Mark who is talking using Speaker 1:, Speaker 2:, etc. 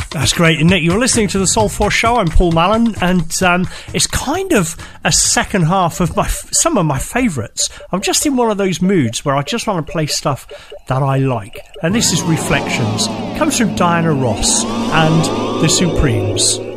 Speaker 1: That's great, isn't it? You're listening to the Soul Force Show. I'm Paul Mallon, and it's kind of a second half of some of my favourites. I'm just in one of those moods where I just want to play stuff that I like. And this is Reflections. It comes from Diana Ross and the Supremes.